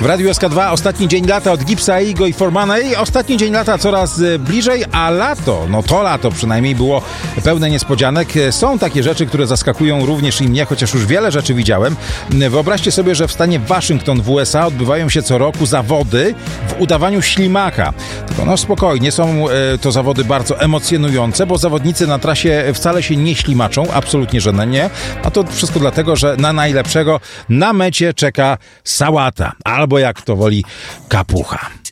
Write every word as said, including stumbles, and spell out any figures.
W Radiu S K dwa ostatni dzień lata od Gipsa, Igo i Formana i ostatni dzień lata coraz bliżej, a lato, no to lato przynajmniej było pełne niespodzianek. Są takie rzeczy, które zaskakują również i mnie, chociaż już wiele rzeczy widziałem. Wyobraźcie sobie, że w stanie Waszyngton w U S A odbywają się co roku zawody w udawaniu ślimaka. Tylko no spokojnie, są to zawody bardzo emocjonujące, bo zawodnicy na trasie wcale się nie ślimaczą, absolutnie że nie. A to wszystko dlatego, że na najlepszego na mecie czeka sałata, albo jak to woli kapucha.